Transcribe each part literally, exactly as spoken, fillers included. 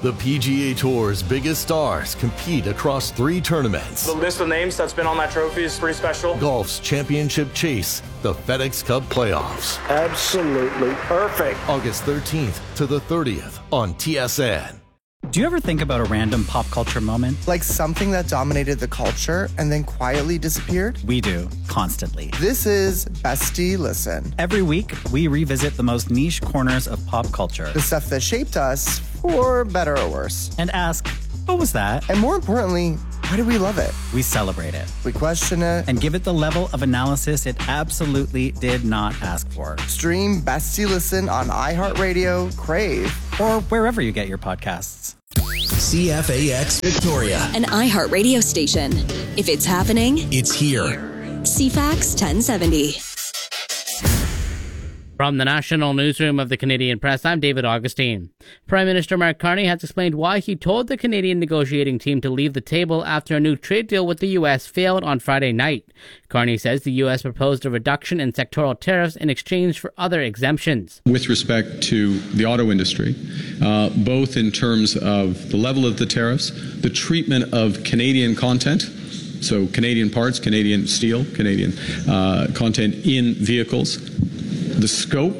The P G A Tour's biggest stars compete across three tournaments. The list of names that's been on that trophy is pretty special. Golf's championship chase, the FedEx Cup playoffs. Absolutely perfect. August thirteenth to the thirtieth on T S N. Do you ever think about a random pop culture moment? Like something that dominated the culture and then quietly disappeared? We do, constantly. This is Bestie Listen. Every week, we revisit the most niche corners of pop culture. The stuff that shaped us, for better or worse. And ask, what was that? And more importantly, why do we love it? We celebrate it. We question it. And give it the level of analysis it absolutely did not ask for. Stream Bestie Listen on iHeartRadio, Crave, or wherever you get your podcasts. C F A X Victoria, an iHeartRadio station. If it's happening, it's here. C FAX ten seventy. From the National Newsroom of the Canadian Press, I'm David Augustine. Prime Minister Mark Carney has explained why he told the Canadian negotiating team to leave the table after a new trade deal with the U S failed on Friday night. Carney says the U S proposed a reduction in sectoral tariffs in exchange for other exemptions. With respect to the auto industry, uh, both in terms of the level of the tariffs, the treatment of Canadian content, so Canadian parts, Canadian steel, Canadian uh, content in vehicles, the scope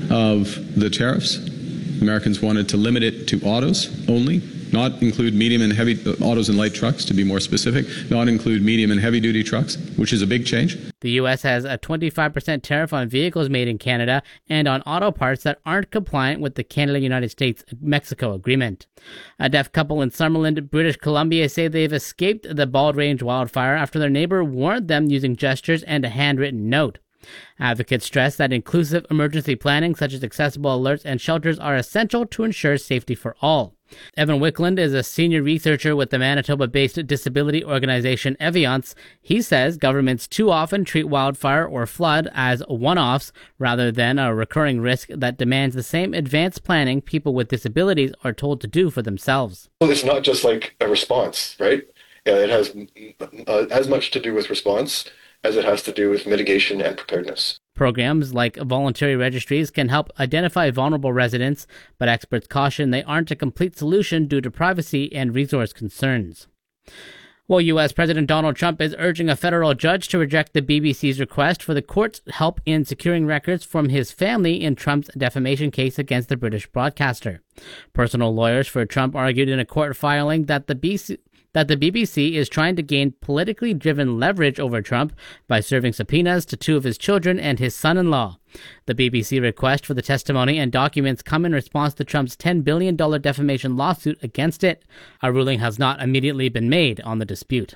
of the tariffs. Americans wanted to limit it to autos only, not include medium and heavy uh, autos and light trucks, to be more specific, not include medium and heavy duty trucks, which is a big change. The U S has a twenty-five percent tariff on vehicles made in Canada and on auto parts that aren't compliant with the Canada-United States-Mexico agreement. A deaf couple in Summerland, British Columbia, say they've escaped the Bald Range wildfire after their neighbor warned them using gestures and a handwritten note. Advocates stress that inclusive emergency planning, such as accessible alerts and shelters, are essential to ensure safety for all. Evan Wickland is a senior researcher with the Manitoba-based disability organization Eviance. He says governments too often treat wildfire or flood as one-offs rather than a recurring risk that demands the same advanced planning people with disabilities are told to do for themselves. Well, it's not just like a response, right? Yeah, it has uh, as much to do with response as it has to do with mitigation and preparedness. Programs like voluntary registries can help identify vulnerable residents, but experts caution they aren't a complete solution due to privacy and resource concerns. Well, U S President Donald Trump is urging a federal judge to reject the B B C's request for the court's help in securing records from his family in Trump's defamation case against the British broadcaster. Personal lawyers for Trump argued in a court filing that the B B C that the B B C is trying to gain politically driven leverage over Trump by serving subpoenas to two of his children and his son-in-law. The B B C request for the testimony and documents come in response to Trump's ten billion dollars defamation lawsuit against it. A ruling has not immediately been made on the dispute.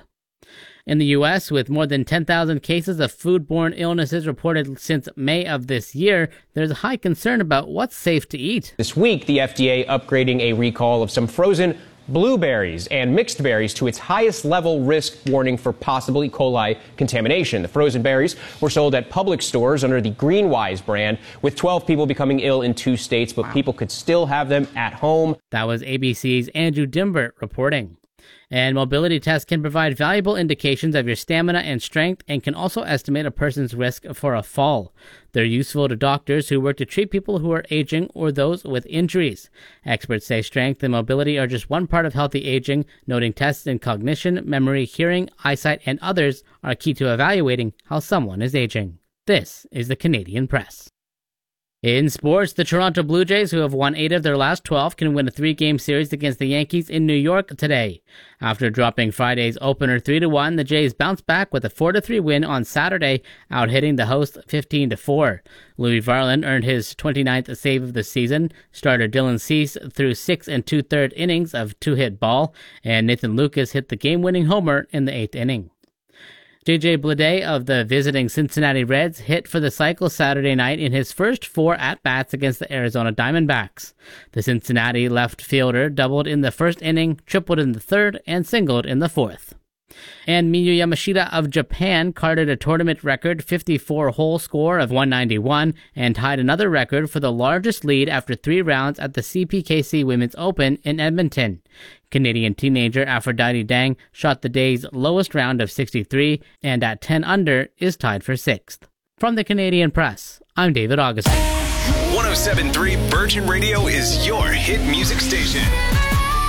In the U S, with more than ten thousand cases of foodborne illnesses reported since May of this year, there's a high concern about what's safe to eat. This week, the F D A upgrading a recall of some frozen blueberries and mixed berries to its highest level risk warning for possible E. coli contamination. The frozen berries were sold at Publix stores under the Greenwise brand, with twelve people becoming ill in two states, but wow. people could still have them at home. That was A B C's Andrew Dimbert reporting. And mobility tests can provide valuable indications of your stamina and strength and can also estimate a person's risk for a fall. They're useful to doctors who work to treat people who are aging or those with injuries. Experts say strength and mobility are just one part of healthy aging, noting tests in cognition, memory, hearing, eyesight, and others are key to evaluating how someone is aging. This is the Canadian Press. In sports, the Toronto Blue Jays, who have won eight of their last twelve, can win a three-game series against the Yankees in New York today. After dropping Friday's opener three to one, the Jays bounced back with a four to three win on Saturday, out-hitting the hosts fifteen to four. Louis Varland earned his twenty-ninth save of the season. Starter Dylan Cease threw six and two-thirds innings of two-hit ball, and Nathan Lucas hit the game-winning homer in the eighth inning. J J Bleday of the visiting Cincinnati Reds hit for the cycle Saturday night in his first four at-bats against the Arizona Diamondbacks. The Cincinnati left fielder doubled in the first inning, tripled in the third, and singled in the fourth. And Miyu Yamashita of Japan carded a tournament record fifty-four hole score of one ninety-one and tied another record for the largest lead after three rounds at the C P K C Women's Open in Edmonton. Canadian teenager Aphrodite Dang shot the day's lowest round of sixty-three and at ten under is tied for sixth. From the Canadian Press, I'm David Augustine. one oh seven point three Virgin Radio is your hit music station.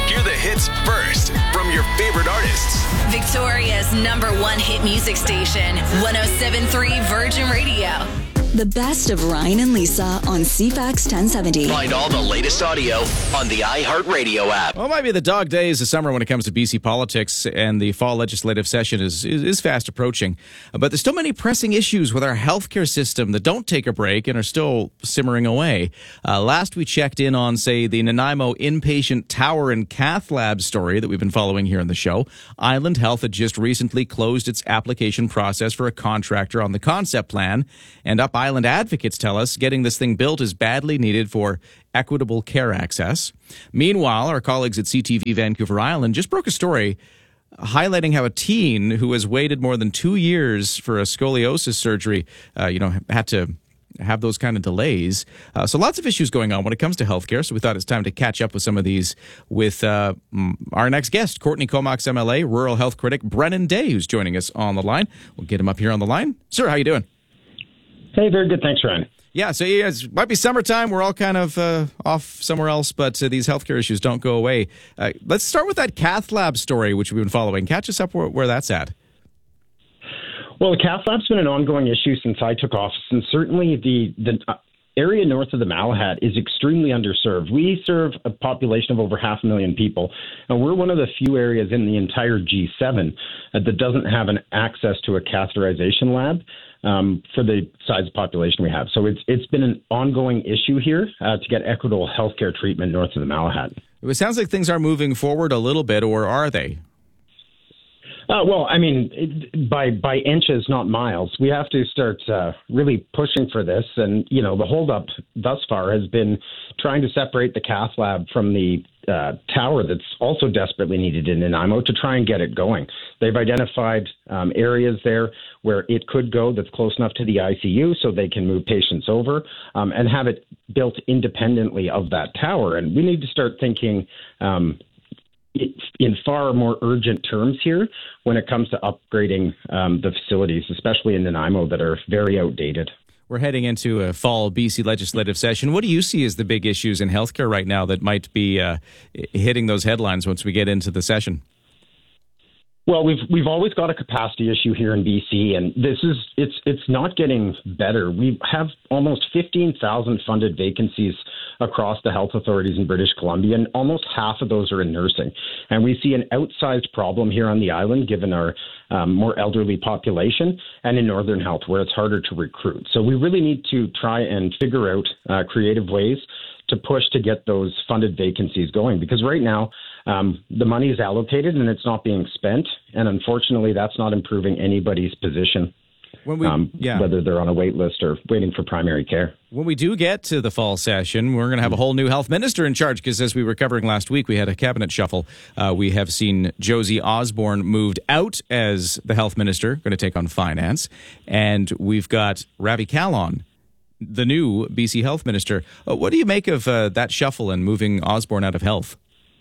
Hear the hits first from your favorite artists. Victoria's number one hit music station, one oh seven point three Virgin Radio. The best of Ryan and Lisa on C FAX ten seventy. Find all the latest audio on the iHeartRadio app. Well, it might be the dog days of summer when it comes to B C politics, and the fall legislative session is, is, is fast approaching. But there's still many pressing issues with our healthcare system that don't take a break and are still simmering away. Uh, last we checked in on, say, the Nanaimo inpatient tower and cath lab story that we've been following here on the show. Island Health had just recently closed its application process for a contractor on the concept plan, and Up Island advocates tell us getting this thing built is badly needed for equitable care access. Meanwhile, our colleagues at C T V Vancouver Island just broke a story highlighting how a teen who has waited more than two years for a scoliosis surgery, uh, you know, had to have those kind of delays. Uh, so lots of issues going on when it comes to healthcare. So we thought it's time to catch up with some of these with uh, our next guest, Courtney Comox, M L A, rural health critic Brennan Day, who's joining us on the line. We'll get him up here on the line. Sir, how you doing? Hey, very good. Thanks, Ryan. Yeah, so yeah, it might be summertime. We're all kind of uh, off somewhere else, but uh, these healthcare issues don't go away. Uh, let's start with that cath lab story, which we've been following. Catch us up where, where that's at. Well, the cath lab's been an ongoing issue since I took office, and certainly the, the area north of the Malahat is extremely underserved. We serve a population of over half a million people, and we're one of the few areas in the entire G seven uh, that doesn't have an access to a catheterization lab. Um, for the size of population we have. So it's it's been an ongoing issue here uh, to get equitable healthcare treatment north of the Malahat. It sounds like things are moving forward a little bit, or are they? Uh, well, I mean, it, by by inches, not miles. We have to start uh, really pushing for this. And, you know, the holdup thus far has been trying to separate the cath lab from the uh, tower that's also desperately needed in Nanaimo to try and get it going. They've identified um, areas there where it could go that's close enough to the I C U so they can move patients over um, and have it built independently of that tower. And we need to start thinking um in far more urgent terms here when it comes to upgrading um, the facilities, especially in Nanaimo, that are very outdated. We're heading into a fall B C legislative session. What do you see as the big issues in healthcare right now that might be uh, hitting those headlines once we get into the session? Well, we've we've always got a capacity issue here in B C, and this is it's it's not getting better. We have almost fifteen thousand funded vacancies across the health authorities in British Columbia, and almost half of those are in nursing. And we see an outsized problem here on the island, given our um, more elderly population, and in Northern Health, where it's harder to recruit. So we really need to try and figure out uh, creative ways to push to get those funded vacancies going, because right now um, the money is allocated and it's not being spent, and unfortunately that's not improving anybody's position, when we, um, yeah. whether they're on a wait list or waiting for primary care. When we do get to the fall session, we're going to have a whole new health minister in charge, because as we were covering last week, we had a cabinet shuffle. Uh, we have seen Josie Osborne moved out as the health minister, going to take on finance, and we've got Ravi Kahlon, the new B C health minister. Uh, what do you make of uh, that shuffle and moving Osborne out of health?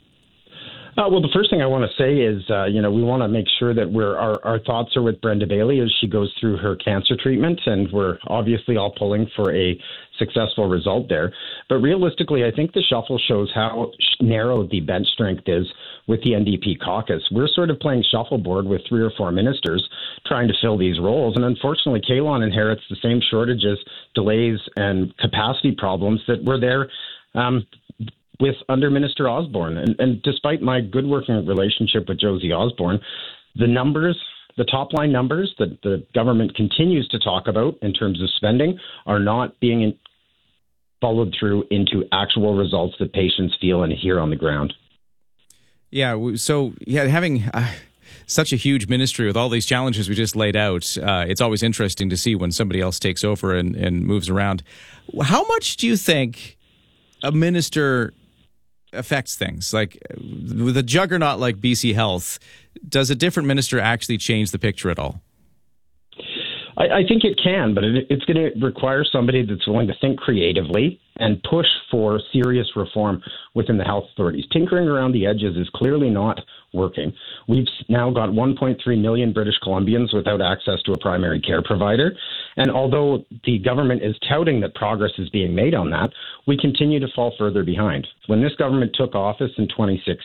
Uh, well, the first thing I want to say is, uh, you know, we want to make sure that we're our, our thoughts are with Brenda Bailey as she goes through her cancer treatment, and we're obviously all pulling for a successful result there. But realistically, I think the shuffle shows how narrow the bench strength is with the N D P caucus. We're sort of playing shuffleboard with three or four ministers trying to fill these roles, and unfortunately, Kahlon inherits the same shortages, delays, and capacity problems that were there um, with under Minister Osborne. And, and despite my good working relationship with Josie Osborne, the numbers, the top line numbers that the government continues to talk about in terms of spending are not being in, followed through into actual results that patients feel and hear on the ground. Yeah, so yeah, having uh, such a huge ministry with all these challenges we just laid out, uh, it's always interesting to see when somebody else takes over and, and moves around. How much do you think a minister affects things? Like with a juggernaut like B C Health, does a different minister actually change the picture at all? I, I think it can, but it, it's going to require somebody that's willing to think creatively and push for serious reform within the health authorities. Tinkering around the edges is clearly not working. We've now got one point three million British Columbians without access to a primary care provider. And although the government is touting that progress is being made on that, we continue to fall further behind. When this government took office in twenty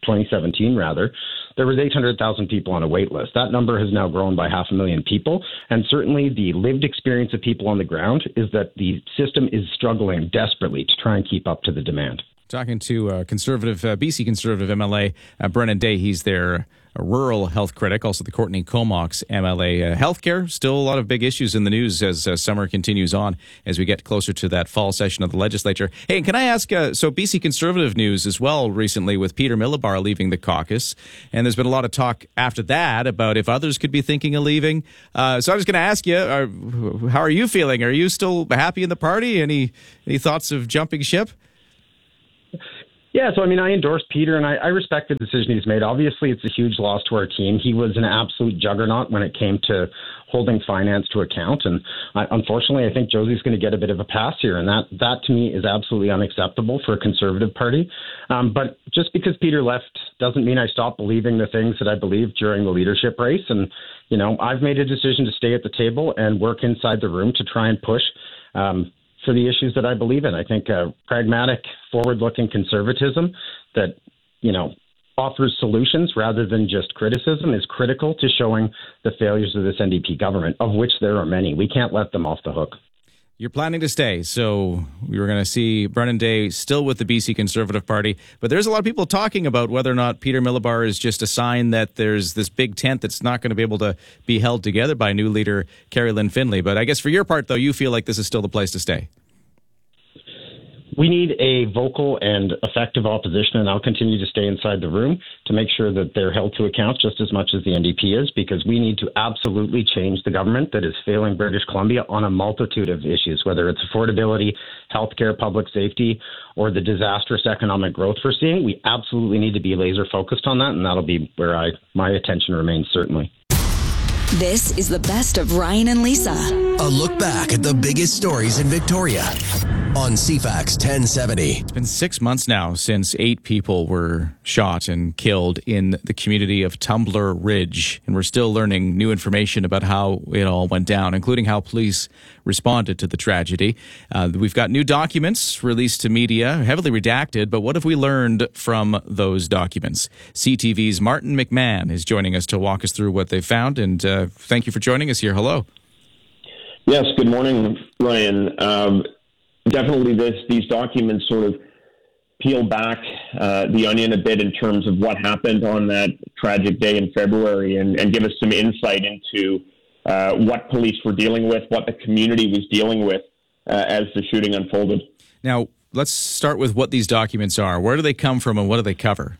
twenty seventeen rather, there was eight hundred thousand people on a wait list. That number has now grown by half a million people. And certainly the lived experience of people on the ground is that the system is struggling desperately to try and keep up to the demand. Talking to uh, conservative uh, B C Conservative M L A uh, Brennan Day. He's their uh, rural health critic, also the Courtney Comox M L A. Uh, healthcare, still a lot of big issues in the news as uh, summer continues on, as we get closer to that fall session of the legislature. Hey, can I ask, uh, so B C Conservative news as well recently with Peter Millibar leaving the caucus, and there's been a lot of talk after that about if others could be thinking of leaving. Uh, so I was going to ask you, are, how are you feeling? Are you still happy in the party? Any, any thoughts of jumping ship? Yeah, so I mean, I endorsed Peter, and I, I respect the decision he's made. Obviously, it's a huge loss to our team. He was an absolute juggernaut when it came to holding finance to account, and I, unfortunately, I think Josie's going to get a bit of a pass here, and that, that to me is absolutely unacceptable for a Conservative Party. Um, but just because Peter left doesn't mean I stop believing the things that I believed during the leadership race, and, you know, I've made a decision to stay at the table and work inside the room to try and push um for the issues that I believe in. I think uh, pragmatic, forward-looking conservatism that, you know, offers solutions rather than just criticism is critical to showing the failures of this N D P government, of which there are many. We can't let them off the hook. You're planning to stay, so we were going to see Brennan Day still with the B C Conservative Party, but there's a lot of people talking about whether or not Peter Millibar is just a sign that there's this big tent that's not going to be able to be held together by new leader Carrie Lynn Finley. But I guess for your part, though, you feel like this is still the place to stay. We need a vocal and effective opposition, and I'll continue to stay inside the room to make sure that they're held to account just as much as the N D P is, because we need to absolutely change the government that is failing British Columbia on a multitude of issues, whether it's affordability, healthcare, public safety, or the disastrous economic growth we're seeing. We absolutely need to be laser focused on that, and that'll be where I my attention remains, certainly. This is the best of Ryan and Lisa. A look back at the biggest stories in Victoria on C FAX ten seventy. It's been six months now since eight people were shot and killed in the community of Tumbler Ridge, and we're still learning new information about how it all went down, including how police responded to the tragedy. Uh, we've got new documents released to media, heavily redacted, but what have we learned from those documents? C T V's Martin McMahon is joining us to walk us through what they found, and uh, thank you for joining us here. Hello. Yes, good morning, Ryan. Um, definitely this, these documents sort of peel back uh, the onion a bit in terms of what happened on that tragic day in February and, and give us some insight into uh, what police were dealing with, what the community was dealing with uh, as the shooting unfolded. Now, let's start with what these documents are. Where do they come from and what do they cover?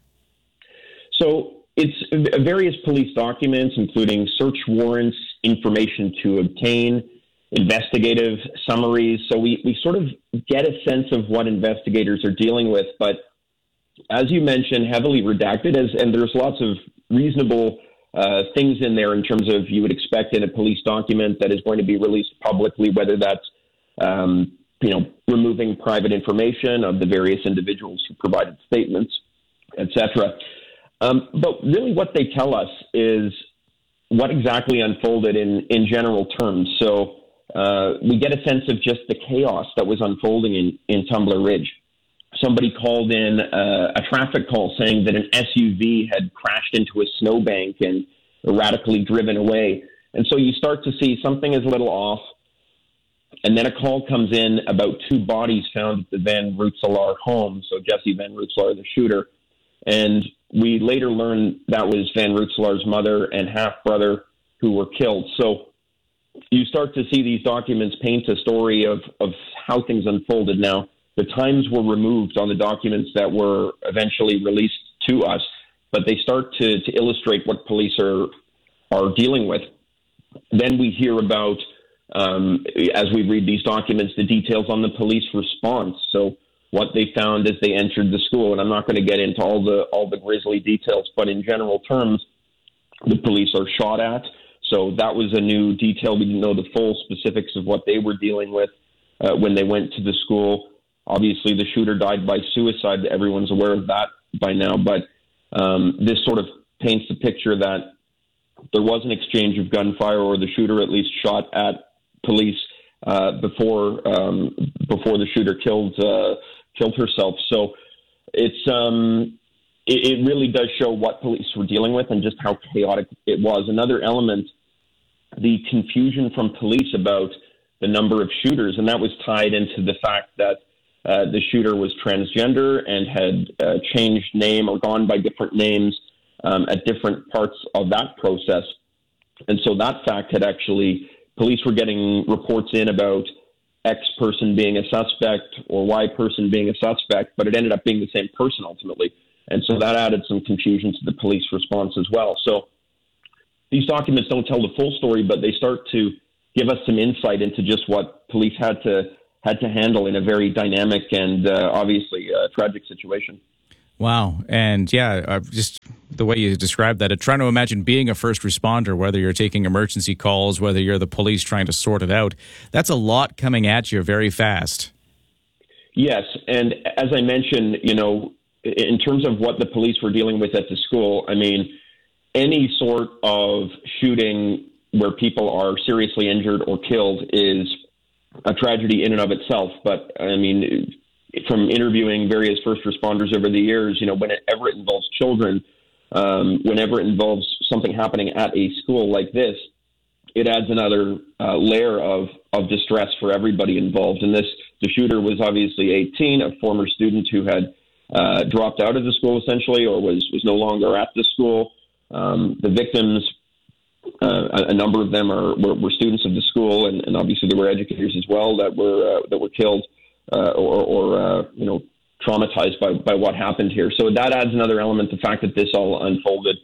So it's various police documents, including search warrants, information to obtain, investigative summaries. So we, we sort of get a sense of what investigators are dealing with. But as you mentioned, heavily redacted, as, and there's lots of reasonable uh, things in there in terms of you would expect in a police document that is going to be released publicly, whether that's um, you know, removing private information of the various individuals who provided statements, et cetera. Um, but really what they tell us is what exactly unfolded in, in general terms. So uh, we get a sense of just the chaos that was unfolding in, in Tumbler Ridge. Somebody called in uh, a traffic call saying that an S U V had crashed into a snowbank and erratically driven away. And so you start to see something is a little off. And then a call comes in about two bodies found at the Van Rootselaar home. So Jesse Van Rootselaar, the shooter. And we later learned that was Van Rootselaar's mother and half-brother who were killed. So you start to see these documents paint a story of, of how things unfolded. Now, the times were removed on the documents that were eventually released to us, but they start to, to illustrate what police are are dealing with. Then we hear about, um, as we read these documents, the details on the police response. So what they found as they entered the school. And I'm not going to get into all the all the grisly details, but in general terms, the police are shot at. So that was a new detail. We didn't know the full specifics of what they were dealing with uh, when they went to the school. Obviously, the shooter died by suicide. Everyone's aware of that by now. But um, this sort of paints the picture that there was an exchange of gunfire, or the shooter at least shot at police uh, before um, before the shooter killed uh, killed herself. So it's um, it, it really does show what police were dealing with and just how chaotic it was. Another element, the confusion from police about the number of shooters, and that was tied into the fact that uh, the shooter was transgender and had uh, changed name or gone by different names um, at different parts of that process. And so that fact had actually, police were getting reports in about X person being a suspect or Y person being a suspect, but it ended up being the same person ultimately. And so that added some confusion to the police response as well. So these documents don't tell the full story, but they start to give us some insight into just what police had to had to handle in a very dynamic and uh, obviously uh, tragic situation. Wow. And yeah, uh, just the way you described that, uh, trying to imagine being a first responder, whether you're taking emergency calls, whether you're the police trying to sort it out, that's a lot coming at you very fast. Yes. And as I mentioned, you know, in terms of what the police were dealing with at the school, I mean, any sort of shooting where people are seriously injured or killed is a tragedy in and of itself. But I mean, from interviewing various first responders over the years, you know, whenever it involves children, um, whenever it involves something happening at a school like this, it adds another uh, layer of, of distress for everybody involved. And this, the shooter was obviously eighteen, a former student who had uh, dropped out of the school essentially, or was, was no longer at the school. Um, the victims, uh, a, a number of them are were, were students of the school, and, and obviously there were educators as well that were uh, that were killed uh, or, or uh, you know, traumatized by, by what happened here. So that adds another element, the fact that this all unfolded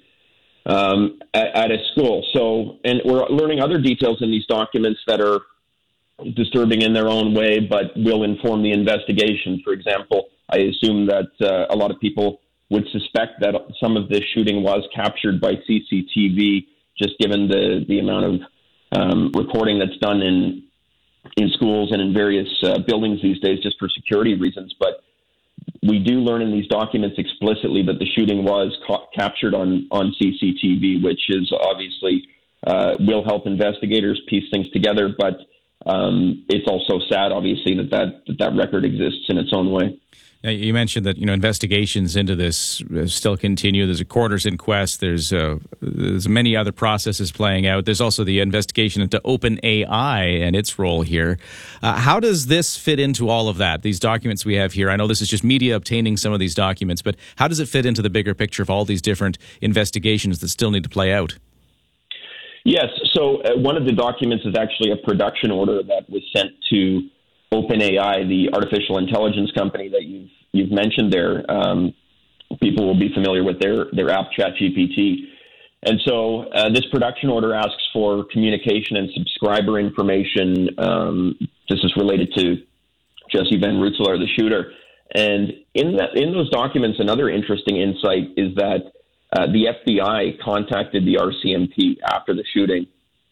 um, at, at a school. So, and we're learning other details in these documents that are disturbing in their own way, but will inform the investigation. For example, I assume that uh, a lot of people would suspect that some of this shooting was captured by C C T V, just given the, the amount of um, reporting that's done in in schools and in various uh, buildings these days, just for security reasons. But we do learn in these documents explicitly that the shooting was ca- captured on, on C C T V, which is obviously uh, will help investigators piece things together. But um, it's also sad, obviously, that that, that that record exists in its own way. Now, you mentioned that, you know, investigations into this still continue. There's a coroner's inquest. There's uh, there's many other processes playing out. There's also the investigation into OpenAI and its role here. Uh, how does this fit into all of that? These documents we have here. I know this is just media obtaining some of these documents, but how does it fit into the bigger picture of all these different investigations that still need to play out? Yes. So uh, one of the documents is actually a production order that was sent to OpenAI, the artificial intelligence company that you've you've mentioned there. Um, people will be familiar with their their app ChatGPT, and so uh, this production order asks for communication and subscriber information. Um, this is related to Jesse Van Rutselaar, the shooter, and in that in those documents, another interesting insight is that uh, the F B I contacted the R C M P after the shooting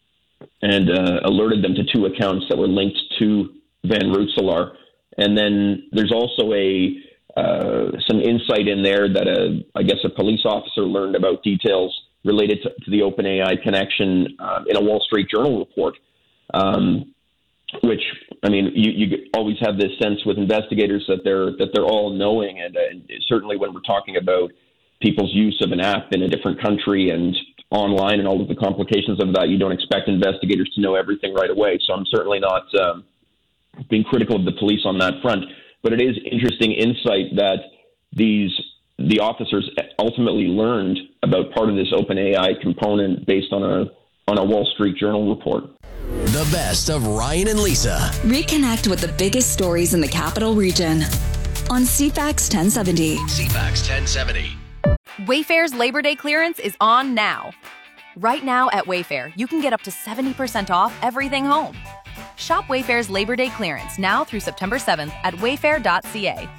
and uh, alerted them to two accounts that were linked to Van Rutselaar. And then there's also a uh, some insight in there that a, I guess a police officer learned about details related to, to the OpenAI connection uh, in a Wall Street Journal report, um, which, I mean, you, you always have this sense with investigators that they're that they're all knowing, and, and certainly when we're talking about people's use of an app in a different country and online and all of the complications of that, you don't expect investigators to know everything right away. So I'm certainly not Um, being critical of the police on that front, but it is interesting insight that these the officers ultimately learned about part of this OpenAI component based on a on a Wall Street Journal report. The best of Ryan and Lisa. Reconnect with the biggest stories in the capital region on C FAX ten seventy. C FAX ten seventy. Wayfair's Labor Day clearance is on now. Right now at Wayfair, you can get up to seventy percent off everything home. Shop Wayfair's Labor Day clearance now through September seventh at wayfair dot c a.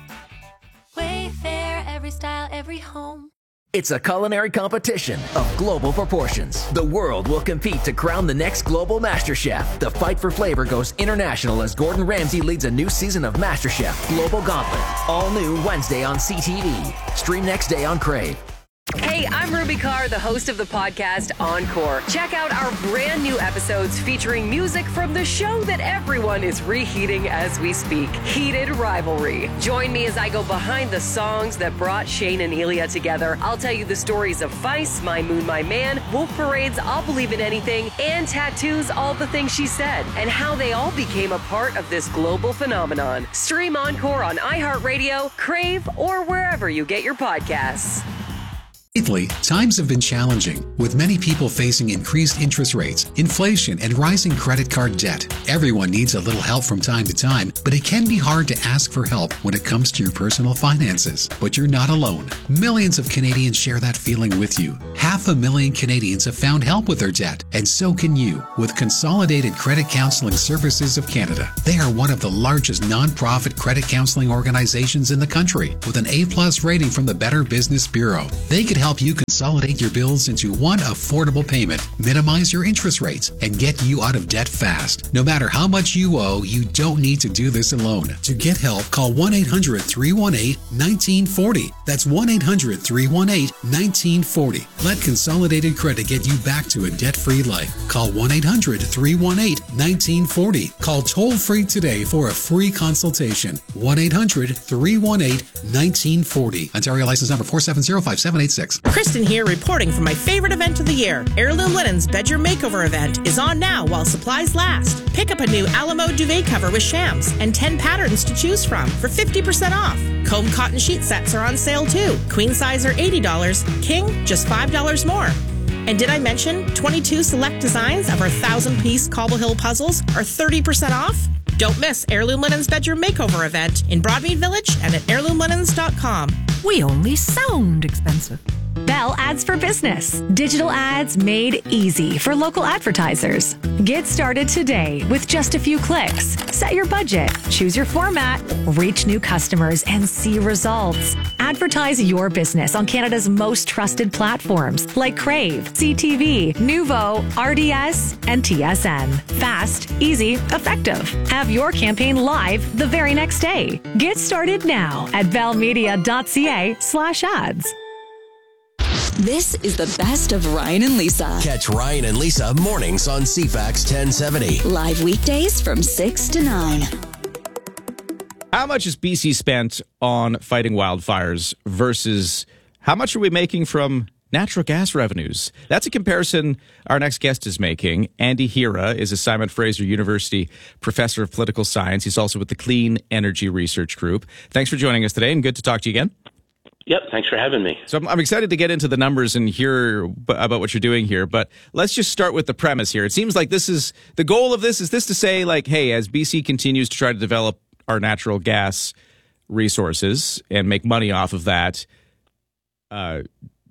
Wayfair, every style, every home. It's a culinary competition of global proportions. The world will compete to crown the next global MasterChef. The fight for flavor goes international as Gordon Ramsay leads a new season of MasterChef Global Gauntlet. All new Wednesday on C T V. Stream next day on Crave. Hey, I'm Ruby Carr, the host of the podcast Encore. Check out our brand new episodes featuring music from the show that everyone is reheating as we speak, Heated Rivalry. Join me as I go behind the songs that brought Shane and Elia together. I'll tell you the stories of Feist, My Moon, My Man, Wolf Parade's I'll Believe in Anything, and Tattoo's All the Things She Said, and how they all became a part of this global phenomenon. Stream Encore on iHeartRadio, Crave, or wherever you get your podcasts. Lately, times have been challenging, with many people facing increased interest rates, inflation, and rising credit card debt. Everyone needs a little help from time to time, but it can be hard to ask for help when it comes to your personal finances. But you're not alone. Millions of Canadians share that feeling with you. Half a million Canadians have found help with their debt, and so can you with Consolidated Credit Counseling Services of Canada. They are one of the largest non-profit credit counseling organizations in the country, with an A-plus rating from the Better Business Bureau. They could help you consolidate your bills into one affordable payment, minimize your interest rates, and get you out of debt fast. No matter how much you owe, you don't need to do this alone. To get help, call one eight hundred, three one eight, one nine four zero. That's one eight hundred, three one eight, one nine four zero. Let Consolidated Credit get you back to a debt-free life. Call one eight hundred, three one eight, one nine four zero. Call toll-free today for a free consultation. one eight hundred, three one eight, one nine four zero. Ontario license number four seven zero, five seven eight six. Kristen here reporting from my favorite event of the year. Heirloom Linens Bedroom Makeover event is on now while supplies last. Pick up a new Alamo duvet cover with shams and ten patterns to choose from for fifty percent off. Comb cotton sheet sets are on sale too. Queen size are eighty dollars, king just five dollars more. And did I mention twenty-two select designs of our one thousand piece Cobble Hill puzzles are thirty percent off? Don't miss Heirloom Linens Bedroom Makeover event in Broadmead Village and at heirloom linens dot com. We only sound expensive. Bell Ads for Business. Digital ads made easy for local advertisers. Get started today with just a few clicks. Set your budget, choose your format, reach new customers, and see results. Advertise your business on Canada's most trusted platforms like Crave, C T V, Nuvo, R D S, and T S N. Fast, easy, effective. Have your campaign live the very next day. Get started now at bellmedia.ca slash ads. This is the best of Ryan and Lisa. Catch Ryan and Lisa mornings on C FAX ten seventy. Live weekdays from six to nine. How much is B C spent on fighting wildfires versus how much are we making from natural gas revenues? That's a comparison our next guest is making. Andy Hira is a Simon Fraser University professor of political science. He's also with the Clean Energy Research Group. Thanks for joining us today, and good to talk to you again. Yep, thanks for having me. So I'm, I'm excited to get into the numbers and hear b- about what you're doing here, but let's just start with the premise here. It seems like this is, the goal of this is this to say, like, hey, as B C continues to try to develop our natural gas resources and make money off of that, uh,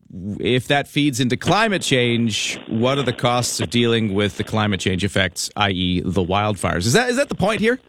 if that feeds into climate change, what are the costs of dealing with the climate change effects, that is the wildfires? Is that is that the point here?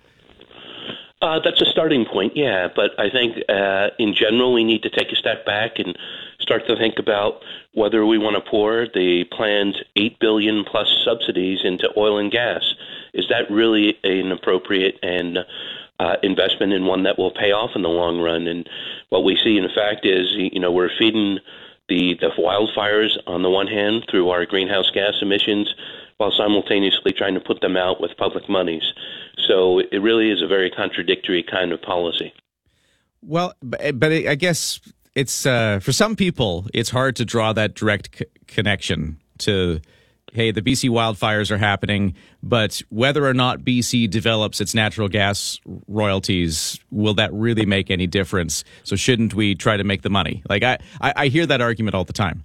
Uh, that's a starting point, yeah. But I think uh, in general, we need to take a step back and start to think about whether we want to pour the planned eight billion dollars plus subsidies into oil and gas. Is that really an appropriate and uh, investment in one that will pay off in the long run? And what we see, in fact, is, you know, we're feeding the, the wildfires on the one hand through our greenhouse gas emissions, while simultaneously trying to put them out with public monies. So it really is a very contradictory kind of policy. Well, but, but I guess it's uh, for some people, it's hard to draw that direct c- connection to, hey, the B C wildfires are happening, but whether or not B C develops its natural gas royalties, will that really make any difference? So shouldn't we try to make the money? Like I, I, I hear that argument all the time.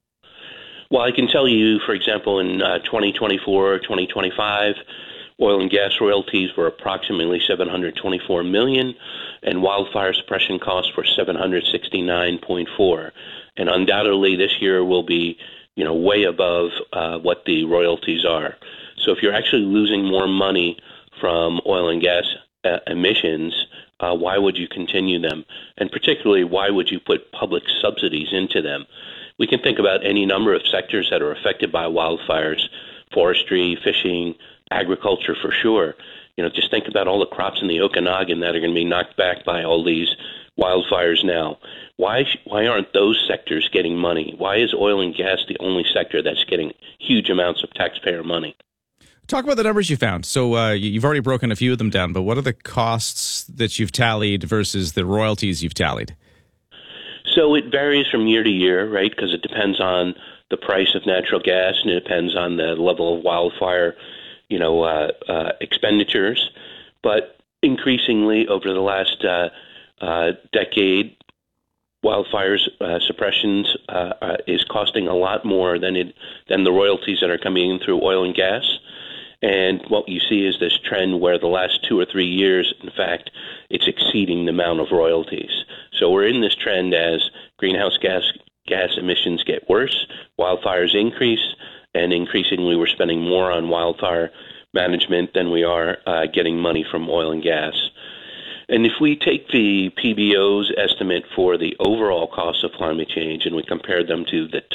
Well, I can tell you, for example, in uh, twenty twenty-four, twenty twenty-five, oil and gas royalties were approximately seven hundred twenty-four million dollars, and wildfire suppression costs were seven hundred sixty-nine point four. And undoubtedly, this year will be, you know, way above uh, what the royalties are. So if you're actually losing more money from oil and gas uh, emissions, uh, why would you continue them? And particularly, why would you put public subsidies into them? We can think about any number of sectors that are affected by wildfires: forestry, fishing, agriculture for sure. You know, just think about all the crops in the Okanagan that are going to be knocked back by all these wildfires now. Why why aren't those sectors getting money? Why is oil and gas the only sector that's getting huge amounts of taxpayer money? Talk about the numbers you found. So uh, you've already broken a few of them down, but what are the costs that you've tallied versus the royalties you've tallied? So it varies from year to year, right? Because it depends on the price of natural gas and it depends on the level of wildfire, you know, uh, uh, expenditures. But increasingly over the last uh, uh, decade, wildfires uh, suppressions uh, uh, is costing a lot more than it than the royalties that are coming in through oil and gas. And what you see is this trend where the last two or three years, in fact, it's exceeding the amount of royalties. So we're in this trend as greenhouse gas gas emissions get worse, wildfires increase, and increasingly we're spending more on wildfire management than we are uh, getting money from oil and gas. And if we take the P B O's estimate for the overall cost of climate change and we compare them to the